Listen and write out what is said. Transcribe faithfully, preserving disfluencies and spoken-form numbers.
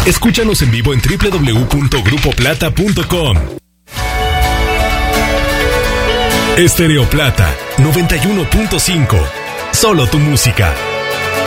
Escúchanos en vivo en doble u doble u doble u punto grupo plata punto com. Estéreo Plata noventa y uno punto cinco. Solo tu música.